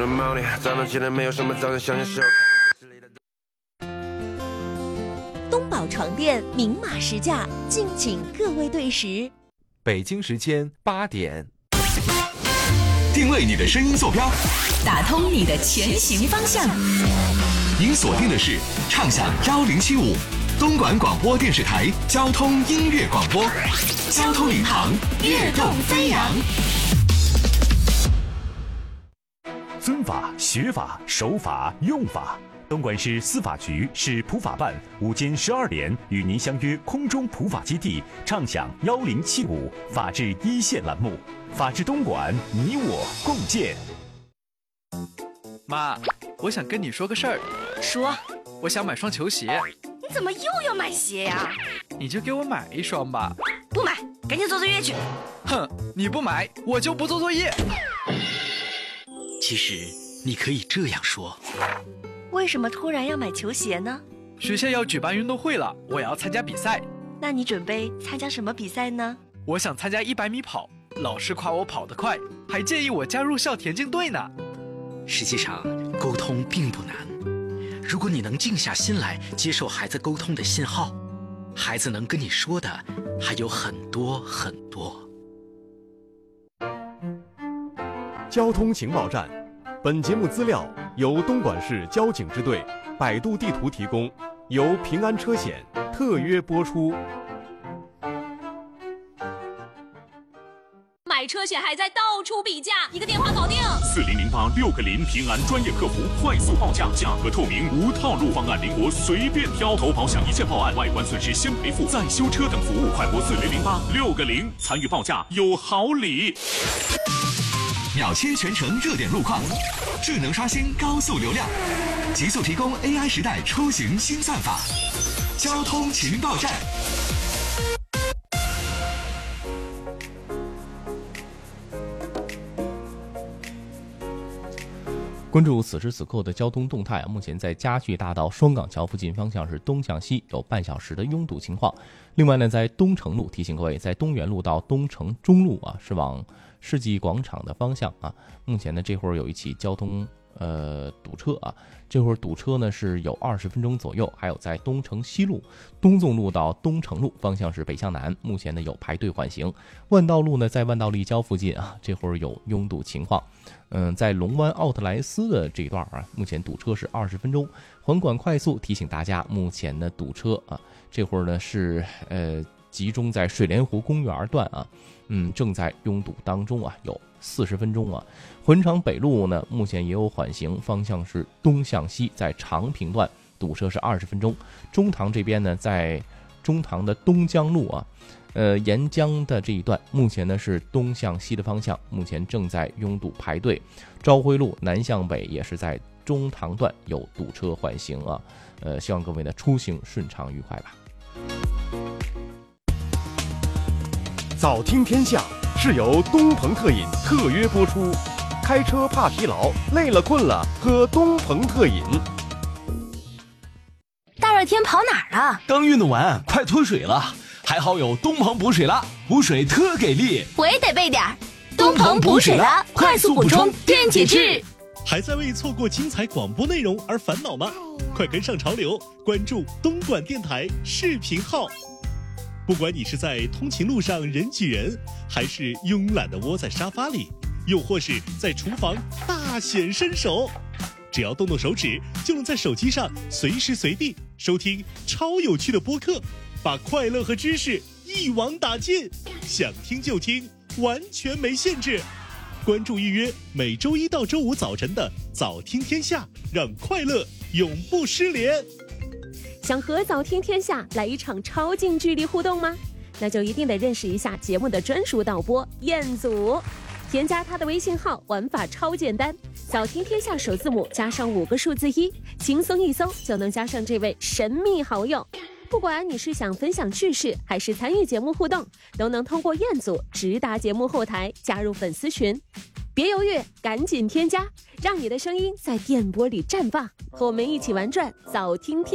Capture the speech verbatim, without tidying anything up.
东宝床垫明码实价，敬请各位对时。 北京时间八点， 定位你的声音坐标， 打通你的前行方向。 您锁定的是畅享幺零七五东莞广播电视台交通音乐广播，交通领航，跃动飞扬。 尊法、学法、守法、用法。东莞市司法局市普法办午间十二点与您相约空中普法基地，畅享幺零七五法治一线栏目，法治东莞，你我共建。 妈，我想跟你说个事儿。 说。 我想买双球鞋。 你怎么又要买鞋呀？ 你就给我买一双吧。 不买，赶紧做作业去。 哼，你不买，我就不做作业。 其实你可以这样说， 为什么突然要买球鞋呢？ 学校要举办运动会了，我要参加比赛。 那你准备参加什么比赛呢？ 我想参加一百米跑，老师夸我跑得快，还建议我加入校田径队呢。 实际上沟通并不难，如果你能静下心来接受孩子沟通的信号，孩子能跟你说的还有很多很多。 交通情报站，本节目资料由东莞市交警支队、百度地图提供，由平安车险特约播出。 买车险还在到处比价，一个电话搞定。 四零零八六个零，平安专业客服，快速报价，价格透明，无套路方案，灵活随便挑。投保响一键报案，外观损失先赔付，再修车等服务，快拨四零零八六个零，参与报价有好礼。 秒切全程热点路况，智能刷新高速流量，极速提供 A I 时代出行新算法。交通情报站。 关注此时此刻的交通动态啊，目前在嘉峪大道双港桥附近方向是东向西有半小时的拥堵情况。另外呢，在东城路提醒各位，在东园路到东城中路啊，是往世纪广场的方向啊，目前呢这会儿有一起交通呃堵车啊，这会儿堵车呢是有二十分钟左右。还有在东城西路东纵路到东城路方向是北向南，目前呢有排队缓行。万道路呢在万道立交附近啊，这会儿有拥堵情况。嗯，在龙湾奥特莱斯的这一段啊，目前堵车是二十分钟。环管快速提醒大家，目前呢堵车啊，这会儿呢是呃集中在水莲湖公园段啊，嗯正在拥堵当中啊，有四十分钟啊。浑长北路呢目前也有缓行，方向是东向西，在长平段堵车是二十分钟。中塘这边呢，在中塘的东江路啊。呃，沿江的这一段目前呢是东向西的方向，目前正在拥堵排队。朝晖路南向北也是在中塘段有堵车缓行啊，呃，希望各位呢出行顺畅愉快吧。 早听天下是由东鹏特饮特约播出，开车怕疲劳，累了困了喝东鹏特饮。 大热天跑哪儿了？ 刚运动完，快脱水了。还好有东鹏补水了，补水特给力。 我也得备点儿。东鹏补水了，快速补充电解质。 还在为错过精彩广播内容而烦恼吗？快跟上潮流，关注东莞电台视频号。不管你是在通勤路上人挤人，还是慵懒地窝在沙发里，又或是在厨房大显身手，只要动动手指，就能在手机上随时随地收听超有趣的播客。把快乐和知识一网打尽，想听就听，完全没限制。关注预约每周一到周五早晨的早听天下，让快乐永不失联。 想和早听天下来一场超近距离互动吗？那就一定得认识一下节目的专属导播彦祖。添加他的微信号，玩法超简单，早听天下首字母加上五个数字一，轻松一搜就能加上这位神秘好友。不管你是想分享趣事，还是参与节目互动，都能通过彦祖直达节目后台，加入粉丝群。别犹豫，赶紧添加，让你的声音在电波里绽放，和我们一起玩转早听天。